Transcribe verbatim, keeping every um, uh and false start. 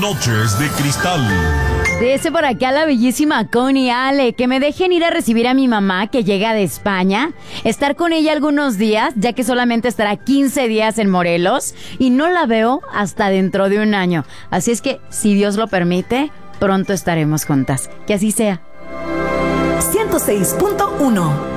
Noches de Cristal. Dice por acá la bellísima Connie Ale que me dejen ir a recibir a mi mamá que llega de España, estar con ella algunos días, ya que solamente estará quince días en Morelos y no la veo hasta dentro de un año. Así es que, si Dios lo permite, pronto estaremos juntas. Que así sea. ciento seis punto uno